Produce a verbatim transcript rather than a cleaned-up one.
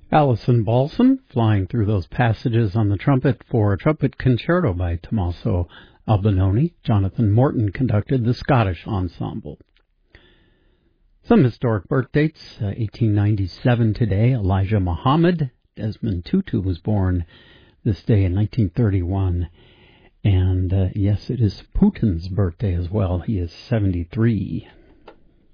Alison Balson, flying through those passages on the trumpet for a trumpet concerto by Tommaso Albinoni. Jonathan Morton conducted the Scottish ensemble. Some historic birth dates, uh, eighteen ninety-seven today, Elijah Muhammad. Desmond Tutu was born this day in nineteen thirty-one. And uh, yes, it is Putin's birthday as well. He is seventy-three.